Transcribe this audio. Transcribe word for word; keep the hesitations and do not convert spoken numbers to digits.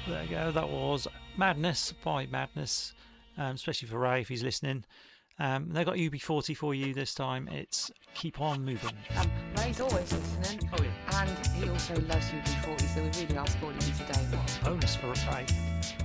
There you go. That was Madness by Madness, um, especially for Ray if he's listening. Um, they got U B forty for you this time. It's Keep On Moving. Um, Ray's always listening. Oh, yeah. And he also loves U B forty, so we really are spoiling you today. Bonus for Ray.